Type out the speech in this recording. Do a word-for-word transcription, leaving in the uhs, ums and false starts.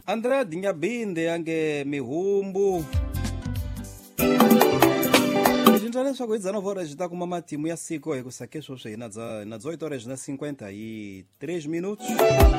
Andrade Nyabinde ange Mihumbu. Leswaku hi dezenove horas está com uma matimu ya siku, é que o saque só na dezoito horas na cinquenta e três minutos.